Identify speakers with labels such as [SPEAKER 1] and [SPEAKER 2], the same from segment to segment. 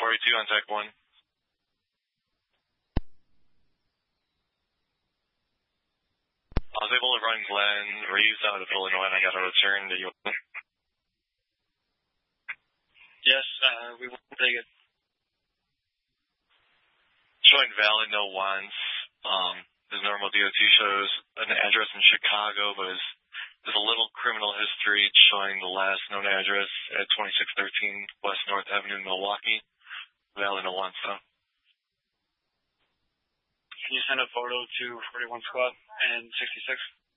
[SPEAKER 1] 42 on Tech 1. I was able to run Glenn Reeves out of Illinois, and I got a return to you.
[SPEAKER 2] Yes, we will take it.
[SPEAKER 1] Showing valid, no wants. His normal DOT shows an address in Chicago, but there's a little criminal history showing the last known address at 2613 West North Avenue in Milwaukee. Valid, no wants, though.
[SPEAKER 2] Can you send a photo to 41 Squad and 66?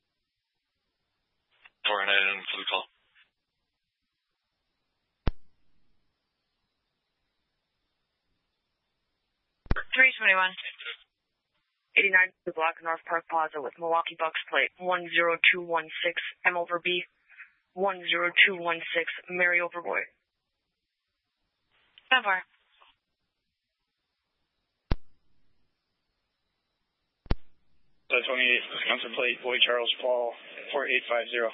[SPEAKER 1] Torrent item for the call.
[SPEAKER 3] $321. 89 block North Park Plaza with Milwaukee Bucks plate 10216 M over B 10216 Mary over Boy. Stand by.
[SPEAKER 2] So 28, Wisconsin plate, Boy Charles Paul, 4850.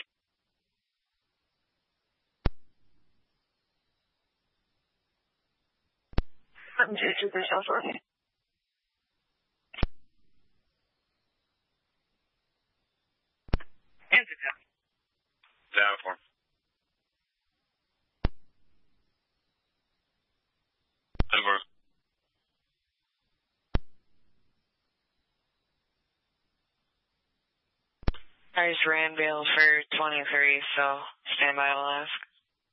[SPEAKER 3] I'm J2 the South Shore. And
[SPEAKER 1] Down for. Over.
[SPEAKER 3] I just ran bail for 23, so stand by, I'll ask.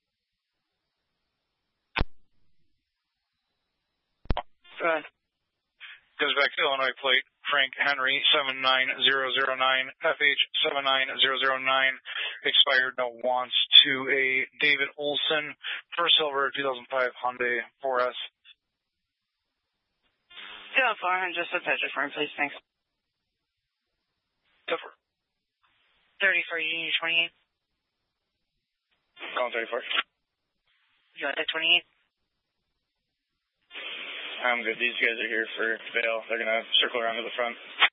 [SPEAKER 2] Go ahead. Goes back to Illinois plate, Frank Henry, 79009, FH 79009, expired, no wants, to a David Olson, for silver, 2005 Hyundai 4S.
[SPEAKER 3] 400, just a picture for him, please, thanks.
[SPEAKER 2] Silver.
[SPEAKER 3] 34, Union 28.
[SPEAKER 2] Calling 34.
[SPEAKER 3] You got that 28?
[SPEAKER 2] I'm good. These guys are here for bail. They're going to circle around to the front.